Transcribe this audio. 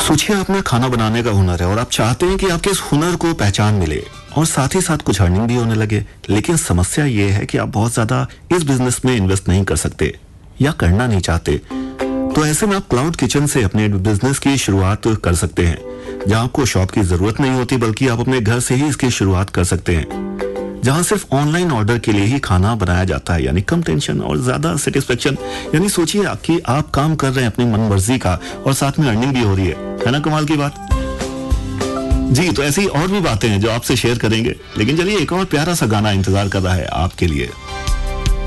सोचिए आपने खाना बनाने का हुनर है और आप चाहते हैं कि आपके इस हुनर को पहचान मिले और साथ ही साथ कुछ अर्निंग भी होने लगे, लेकिन समस्या ये है कि आप बहुत ज्यादा इस बिजनेस में इन्वेस्ट नहीं कर सकते या करना नहीं चाहते। तो ऐसे में आप क्लाउड किचन से अपने बिजनेस की शुरुआत कर सकते हैं, जहां आपको शॉप की जरूरत नहीं होती बल्कि आप अपने घर से ही इसकी शुरुआत कर सकते हैं, जहां सिर्फ ऑनलाइन ऑर्डर के लिए ही खाना बनाया जाता है, यानी कम टेंशन और ज्यादा सेटिस्फेक्शन। यानी सोचिए कि आप काम कर रहे हैं अपनी मन मर्जी का और साथ में अर्निंग भी हो रही है ना? कमाल की बात जी। तो ऐसी और भी बातें हैं जो आपसे शेयर करेंगे, लेकिन चलिए एक और प्यारा सा गाना इंतजार कर रहा है आपके लिए।